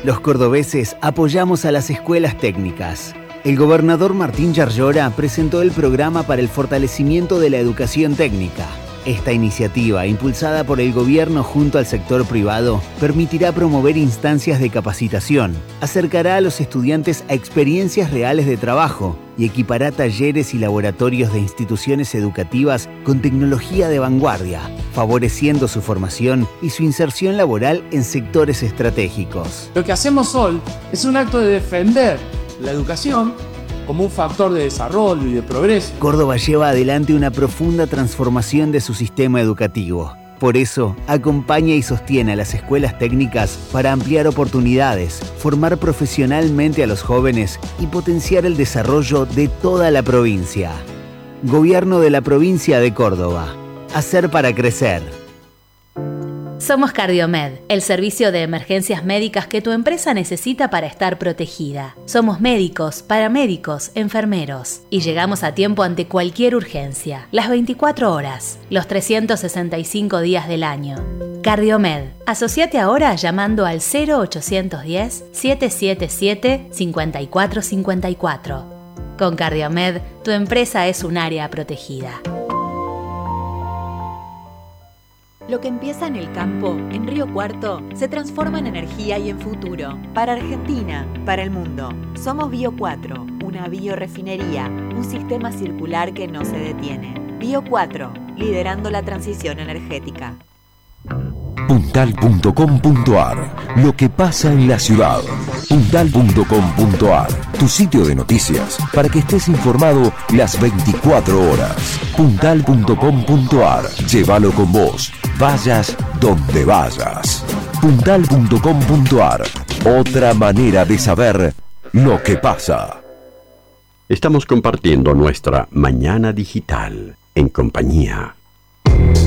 Los cordobeses apoyamos a las escuelas técnicas. El gobernador Martín Yarlora presentó el programa para el fortalecimiento de la educación técnica. Esta iniciativa, impulsada por el gobierno junto al sector privado, permitirá promover instancias de capacitación, acercará a los estudiantes a experiencias reales de trabajo y equipará talleres y laboratorios de instituciones educativas con tecnología de vanguardia, favoreciendo su formación y su inserción laboral en sectores estratégicos. Lo que hacemos hoy es un acto de defender la educación como un factor de desarrollo y de progreso. Córdoba lleva adelante una profunda transformación de su sistema educativo. Por eso, acompaña y sostiene a las escuelas técnicas para ampliar oportunidades, formar profesionalmente a los jóvenes y potenciar el desarrollo de toda la provincia. Gobierno de la provincia de Córdoba. Hacer para crecer. Somos Cardiomed, el servicio de emergencias médicas que tu empresa necesita para estar protegida. Somos médicos, paramédicos, enfermeros y llegamos a tiempo ante cualquier urgencia, las 24 horas, los 365 días del año. Cardiomed. Asociate ahora llamando al 0810-777-5454. Con Cardiomed, tu empresa es un área protegida. Lo que empieza en el campo, en Río Cuarto, se transforma en energía y en futuro. Para Argentina, para el mundo. Somos Bio 4, una biorefinería, un sistema circular que no se detiene. Bio 4, liderando la transición energética. Puntal.com.ar. Lo que pasa en la ciudad. Puntal.com.ar. Tu sitio de noticias para que estés informado las 24 horas. Puntal.com.ar. Llévalo con vos. Vayas donde vayas. Puntal.com.ar. Otra manera de saber lo que pasa. Estamos compartiendo nuestra mañana digital en compañía